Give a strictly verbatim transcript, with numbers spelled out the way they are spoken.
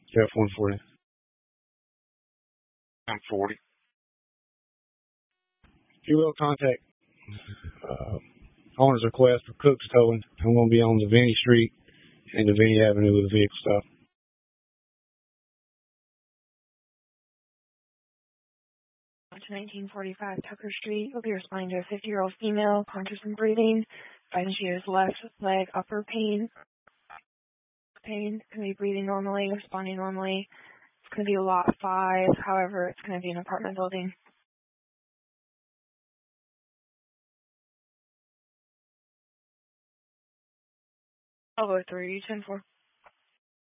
F one forty. I'm forty. If you will, contact uh, owner's request for Cook's Towing. I'm going to be on Devaney Street and Devaney Avenue with a vehicle stop. nineteen forty-five Tucker Street. Will be responding to a fifty-year-old female, conscious and breathing. Advising she has left leg upper pain. Pain. Going to be breathing normally, responding normally. It's going to be lot five. However, it's going to be an apartment building. I'll go three, ten four.